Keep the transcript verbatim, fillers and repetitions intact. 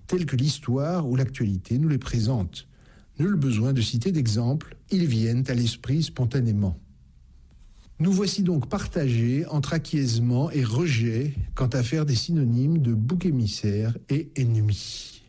tels que l'histoire ou l'actualité nous les présentent. Nul besoin de citer d'exemples, ils viennent à l'esprit spontanément. Nous voici donc partagés entre acquiescement et rejet quant à faire des synonymes de bouc émissaire et ennemi.